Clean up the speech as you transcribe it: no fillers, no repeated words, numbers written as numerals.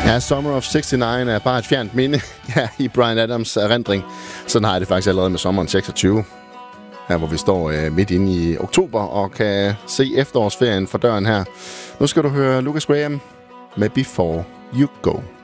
Ja, Summer of 69 er bare et fjernt minde ja, i Bryan Adams erindring. Sådan har jeg det faktisk allerede med sommeren 26. Her hvor vi står midt inde i oktober og kan se efterårsferien for døren her. Nu skal du høre Lucas Graham med Before You Go.